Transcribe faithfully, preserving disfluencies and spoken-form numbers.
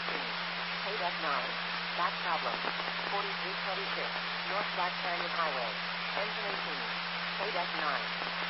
eighteen. KDEC nine. Back problem. forty-three twenty-six. North Black Canyon Highway. Engine eighteen. KDEC nine.